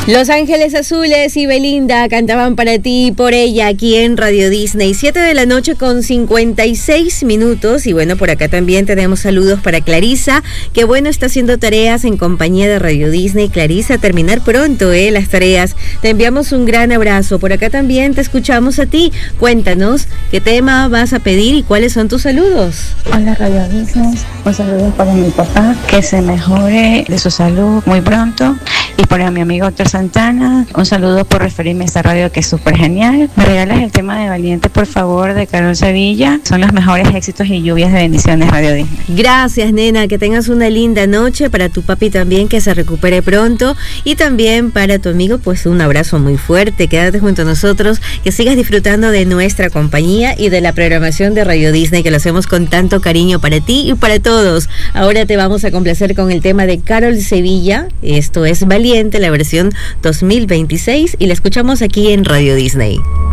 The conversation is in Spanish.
Los Ángeles Azules y Belinda cantaban para ti y por ella aquí en Radio Disney. 7:56 p.m. Y bueno, por acá también tenemos saludos para Clarisa, que bueno, está haciendo tareas en compañía de Radio Disney. Clarisa, terminar pronto, las tareas. Te enviamos un gran abrazo. Por acá también te escuchamos a ti. Cuéntanos qué tema vas a pedir y cuáles son tus saludos. Hola Radio Disney, un saludo para mi papá, que se mejore de su salud muy pronto. Y para mi amigo Héctor Santana, un saludo por referirme a esta radio que es súper genial. ¿Me regalas el tema de Valiente, por favor, de Carol Sevilla? Son los mejores éxitos y lluvias de bendiciones, Radio Disney. Gracias, nena, que tengas una linda noche. Para tu papi también, que se recupere pronto. Y también para tu amigo, pues un abrazo muy fuerte. Quédate junto a nosotros, que sigas disfrutando de nuestra compañía y de la programación de Radio Disney, que lo hacemos con tanto cariño para ti y para todos. Ahora te vamos a complacer con el tema de Carol Sevilla. Esto es Valiente, la versión 2026, y la escuchamos aquí en Radio Disney.